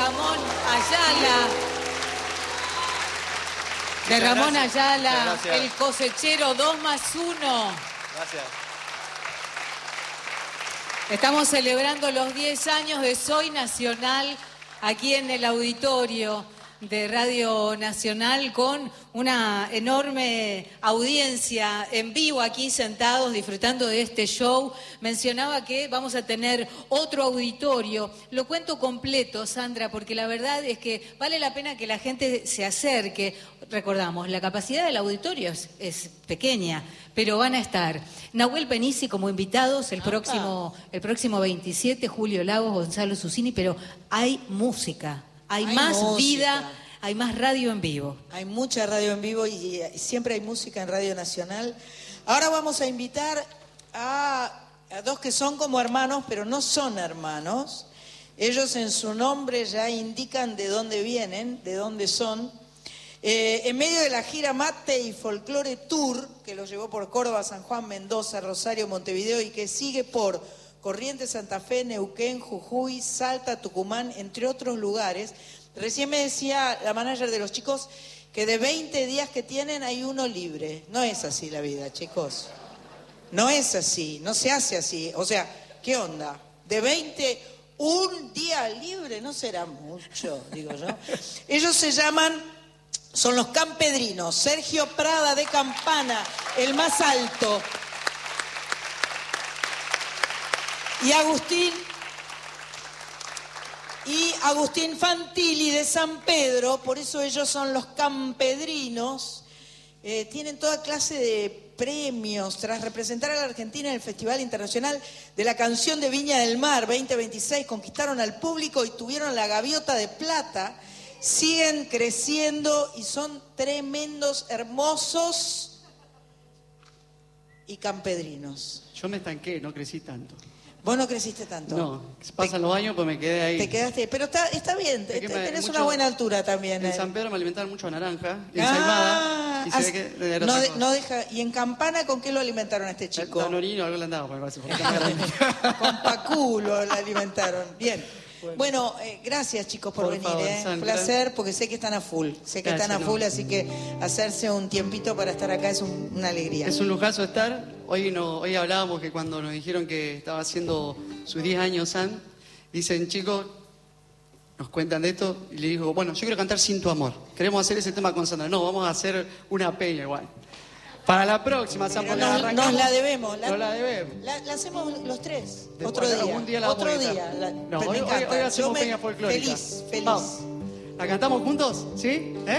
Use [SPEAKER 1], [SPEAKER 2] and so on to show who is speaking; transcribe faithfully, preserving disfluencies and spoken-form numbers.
[SPEAKER 1] Ramón Ayala. De Ramón
[SPEAKER 2] gracias.
[SPEAKER 1] Ayala,
[SPEAKER 2] Gracias.
[SPEAKER 1] el cosechero dos más uno.
[SPEAKER 2] Gracias.
[SPEAKER 1] Estamos celebrando los diez años de Soy Nacional aquí en el auditorio de Radio Nacional con una enorme audiencia en vivo aquí sentados disfrutando de este show. Mencionaba que vamos a tener otro auditorio. Lo cuento completo, Sandra, porque la verdad es que vale la pena que la gente se acerque. Recordamos, la capacidad del auditorio es, es pequeña, pero van a estar Nahuel Penisi como invitados el próximo, el próximo veintisiete, Julio Lagos, Gonzalo Susini, pero hay música. Hay, hay más música. vida, hay más radio en vivo.
[SPEAKER 3] Hay mucha radio en vivo y, y siempre hay música en Radio Nacional. Ahora vamos a invitar a, a dos que son como hermanos, pero no son hermanos. Ellos en su nombre ya indican de dónde vienen, de dónde son. Eh, en medio de la gira Mate y Folklore Tour, que los llevó por Córdoba, San Juan, Mendoza, Rosario, Montevideo y que sigue por Corrientes, Santa Fe, Neuquén, Jujuy, Salta, Tucumán, entre otros lugares. Recién me decía la manager de los chicos que de veinte días que tienen hay uno libre. No es así la vida, chicos. No es así, no se hace así. O sea, ¿qué onda? De veinte, un día libre, no será mucho, digo yo. Ellos se llaman, son los Campedrinos. Sergio Prada de Campana, el más alto. Y Agustín, y Agustín Fantilli de San Pedro, por eso ellos son los Campedrinos. Eh, tienen toda clase de premios tras representar a la Argentina en el Festival Internacional de la Canción de Viña del Mar veinte veintiséis. Conquistaron al público y tuvieron la gaviota de plata. Siguen creciendo y son tremendos, hermosos y campedrinos.
[SPEAKER 4] Yo me estanqué, no crecí tanto.
[SPEAKER 3] Vos no creciste tanto.
[SPEAKER 4] No, pasan los años, pues me quedé ahí.
[SPEAKER 3] Te quedaste, pero está, está bien,
[SPEAKER 4] Es que me-
[SPEAKER 3] tenés
[SPEAKER 4] mucho-
[SPEAKER 3] una buena altura también.
[SPEAKER 4] En
[SPEAKER 3] eh.
[SPEAKER 4] San Pedro me alimentaban mucho a naranja,
[SPEAKER 3] Ah,
[SPEAKER 4] ensalmada, y se
[SPEAKER 3] as-
[SPEAKER 4] ve que era
[SPEAKER 3] no,
[SPEAKER 4] otra
[SPEAKER 3] de-
[SPEAKER 4] cosa.
[SPEAKER 3] no deja. ¿Y en Campana con qué lo alimentaron a este chico?
[SPEAKER 4] Danorino, algo le andaba, me parece, porque está más grande.
[SPEAKER 3] Con Pacú lo alimentaron. Bien. Bueno, eh, gracias chicos por,
[SPEAKER 4] Por
[SPEAKER 3] venir.
[SPEAKER 4] favor,
[SPEAKER 3] eh. Un
[SPEAKER 4] Sandra.
[SPEAKER 3] placer porque sé que están a full. Sé que
[SPEAKER 4] Gracias,
[SPEAKER 3] están a
[SPEAKER 4] no.
[SPEAKER 3] full, así que hacerse un tiempito para estar acá es un- una alegría.
[SPEAKER 4] Es un lujazo estar. Hoy no, hoy hablábamos que cuando nos dijeron que estaba haciendo sus diez años San, dicen, chicos, nos cuentan de esto, y le digo, bueno, yo quiero cantar Sin tu amor. Queremos hacer ese tema con Sandra. No, vamos a hacer una peña igual. Para la próxima, San,
[SPEAKER 3] Pero
[SPEAKER 4] porque
[SPEAKER 3] nos,
[SPEAKER 4] arrancamos-
[SPEAKER 3] nos la debemos. La,
[SPEAKER 4] Nos la debemos.
[SPEAKER 3] La, la hacemos los tres.
[SPEAKER 4] Después,
[SPEAKER 3] otro día.
[SPEAKER 4] algún día la vamos
[SPEAKER 3] otro
[SPEAKER 4] a gritar.
[SPEAKER 3] día. La-
[SPEAKER 4] No,
[SPEAKER 3] me
[SPEAKER 4] hoy, hoy-
[SPEAKER 3] encanta.
[SPEAKER 4] hoy hacemos
[SPEAKER 3] Yo me-
[SPEAKER 4] peña folclórica.
[SPEAKER 3] Feliz, feliz.
[SPEAKER 4] Vamos. ¿La cantamos juntos? ¿Sí? ¿Eh?